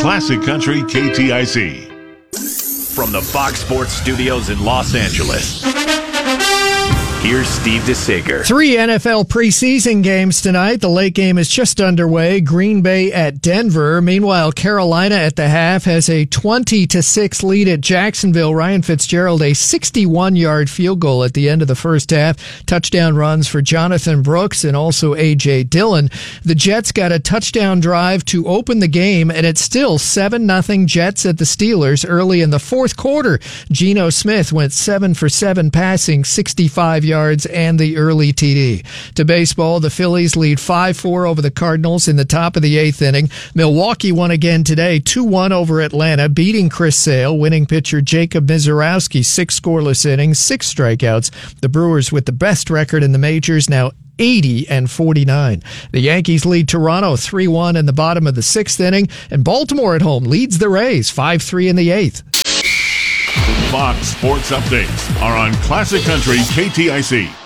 Classic Country KTIC. From the Fox Sports Studios in Los Angeles, here's Steve DeSager. 3 NFL preseason games tonight. The late game is just underway. Green Bay at Denver. Meanwhile, Carolina at the half has a 20-6 lead at Jacksonville. Ryan Fitzgerald, a 61-yard field goal at the end of the first half. Touchdown runs for Jonathan Brooks and also A.J. Dillon. The Jets got a touchdown drive to open the game, and it's still 7-0 Jets at the Steelers early in the fourth quarter. Geno Smith went 7 for 7 passing, 65 yards and the early TD. To baseball, the Phillies lead 5-4 over the Cardinals in the top of the 8th inning. Milwaukee won again today, 2-1 over Atlanta, beating Chris Sale. Winning pitcher Jacob Mizorowski, 6 scoreless innings, 6 strikeouts. The Brewers with the best record in the majors, now 80-49. The Yankees lead Toronto 3-1 in the bottom of the 6th inning, and Baltimore at home leads the Rays 5-3 in the 8th. Fox Sports Updates are on Classic Country KTIC.